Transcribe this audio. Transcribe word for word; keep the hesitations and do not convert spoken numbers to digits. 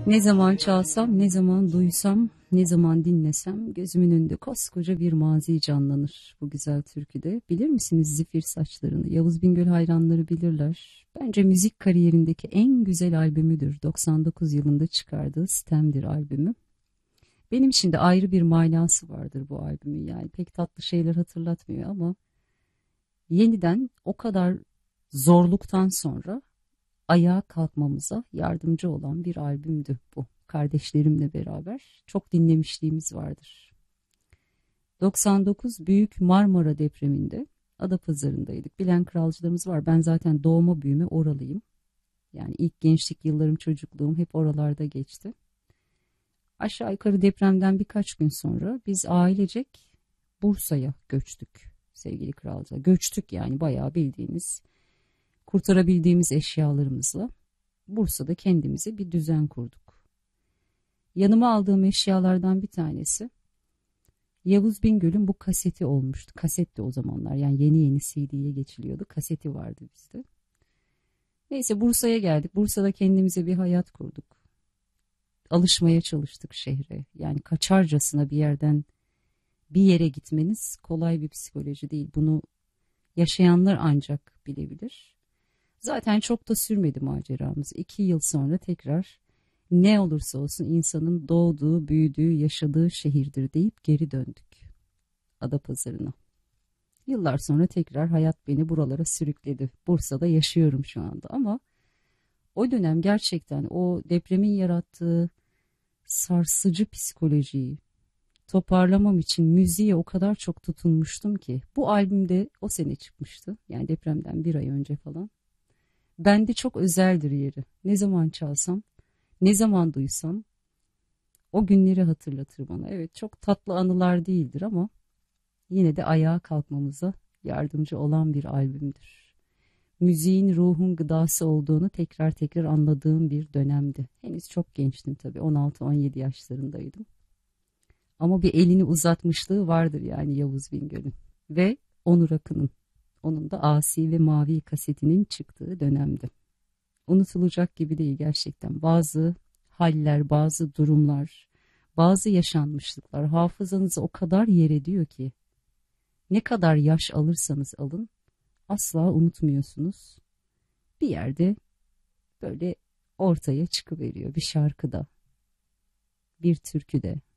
Ne zaman çalsam, ne zaman duysam, ne zaman dinlesem gözümün önünde koskoca bir mazi canlanır bu güzel türküde. Bilir misiniz zifir saçlarını? Yavuz Bingöl hayranları bilirler. Bence müzik kariyerindeki en güzel albümüdür. doksan dokuz yılında çıkardığı Sitemdir albümü. Benim için de ayrı bir manası vardır bu albümün. Yani pek tatlı şeyler hatırlatmıyor ama yeniden o kadar zorluktan sonra ayağa kalkmamıza yardımcı olan bir albümdü bu. Kardeşlerimle beraber çok dinlemişliğimiz vardır. doksan dokuz Büyük Marmara depreminde Adapazarı'ndaydık. Bilen kralcılarımız var. Ben zaten doğma büyüme oralıyım. Yani ilk gençlik yıllarım, çocukluğum hep oralarda geçti. Aşağı yukarı depremden birkaç gün sonra biz ailecek Bursa'ya göçtük sevgili kralcılar. Göçtük yani bayağı bildiğiniz kurtarabildiğimiz eşyalarımızla Bursa'da kendimize bir düzen kurduk. Yanıma aldığım eşyalardan bir tanesi Yavuz Bingöl'ün bu kaseti olmuştu. Kasetti o zamanlar yani yeni yeni C D'ye geçiliyordu. Kaseti vardı bizde. Neyse Bursa'ya geldik. Bursa'da kendimize bir hayat kurduk. Alışmaya çalıştık şehre. Yani kaçarcasına bir yerden bir yere gitmeniz kolay bir psikoloji değil. Bunu yaşayanlar ancak bilebilir. Zaten çok da sürmedi maceramız. İki yıl sonra tekrar ne olursa olsun insanın doğduğu, büyüdüğü, yaşadığı şehirdir deyip geri döndük Adapazarı'na. Yıllar sonra tekrar hayat beni buralara sürükledi. Bursa'da yaşıyorum şu anda ama o dönem gerçekten o depremin yarattığı sarsıcı psikolojiyi toparlamam için müziğe o kadar çok tutunmuştum ki bu albümde o sene çıkmıştı. Yani depremden bir ay önce falan. Bende çok özeldir yeri. Ne zaman çalsam, ne zaman duysam o günleri hatırlatır bana. Evet çok tatlı anılar değildir ama yine de ayağa kalkmamıza yardımcı olan bir albümdür. Müziğin ruhun gıdası olduğunu tekrar tekrar anladığım bir dönemdi. Henüz çok gençtim tabii on altı on yedi yaşlarındaydım. Ama bir elini uzatmışlığı vardır yani Yavuz Bingöl'ün ve Onur Akın'ın. Onun da Asi ve Mavi kasetinin çıktığı dönemde. Unutulacak gibi değil gerçekten. Bazı haller, bazı durumlar, bazı yaşanmışlıklar hafızanızı o kadar yer ediyor ki ne kadar yaş alırsanız alın asla unutmuyorsunuz. Bir yerde böyle ortaya çıkıveriyor bir şarkıda, bir türküde,